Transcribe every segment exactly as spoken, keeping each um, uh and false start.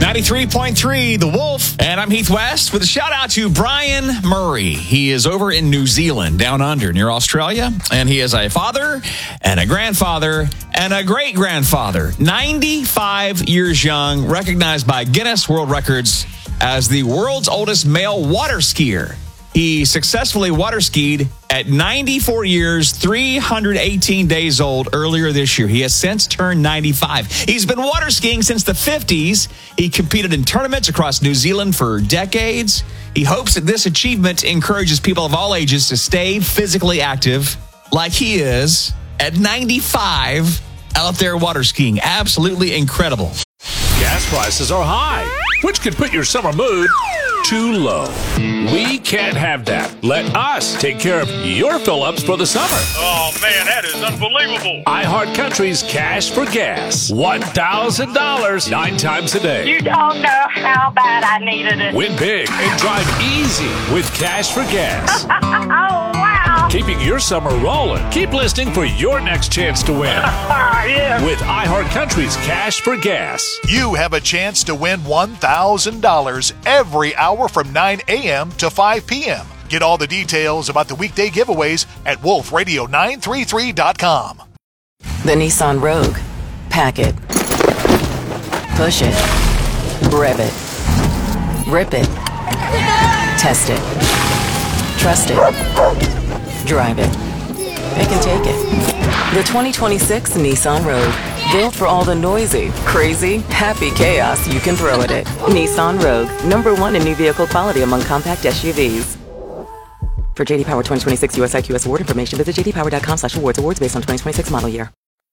ninety-three point three, The Wolf. And I'm Heath West with a shout out to Brian Murray. He is over in New Zealand, down under, near Australia. And he is a father and a grandfather and a great-grandfather. ninety-five years young, recognized by Guinness World Records as the world's oldest male water skier. He successfully water skied at ninety-four years, three hundred eighteen days old earlier this year. He has since turned ninety-five. He's been water skiing since the fifties. He competed in tournaments across New Zealand for decades. He hopes that this achievement encourages people of all ages to stay physically active like he is at ninety-five out there water skiing. Absolutely incredible. Gas prices are high, which could put your summer mood too low. We can't have that. Let us take care of your fill-ups for the summer. Oh, man, that is unbelievable. iHeart Country's Cash for Gas. one thousand dollars nine times a day. You don't know how bad I needed it. Win big and drive easy with Cash for Gas. Oh, wow. Keeping your summer rolling. Keep listening for your next chance to win. Yeah. With iHeart Country's Cash for Gas. You have a chance to win one thousand dollars every hour from nine a.m. to five p.m. Get all the details about the weekday giveaways at wolf radio nine three three dot com. The Nissan Rogue. Pack it. Push it. Rev it. Rip it. Test it. Trust it. Drive it. Pick and take it. The twenty twenty-six Nissan Rogue. Built for all the noisy, crazy, happy chaos you can throw at it. Nissan Rogue. Number one in new vehicle quality among compact S U Vs. For J D Power twenty twenty-six U S I Q S award information, visit j d power dot com slash awards. Awards based on twenty twenty-six model year.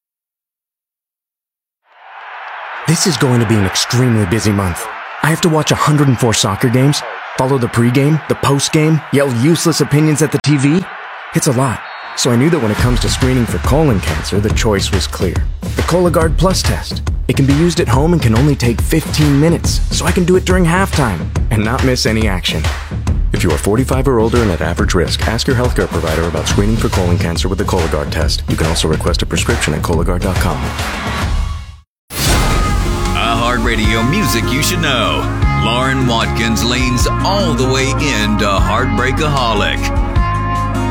This is going to be an extremely busy month. I have to watch one hundred four soccer games, follow the pregame, the postgame, yell useless opinions at the T V. It's a lot. So I knew that when it comes to screening for colon cancer, the choice was clear. The Cologuard Plus test. It can be used at home and can only take fifteen minutes, so I can do it during halftime and not miss any action. If you are forty-five or older and at average risk, ask your healthcare provider about screening for colon cancer with the Cologuard test. You can also request a prescription at Cologuard dot com. iHeartRadio music you should know. Lauren Watkins leans all the way into Heartbreakaholic.